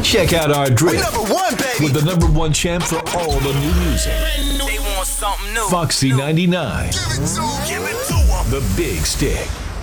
Check out our We drip number one, baby. with the number one champ for all the new music. They want something new. Foxy 99, Give it to 'em. the big stick.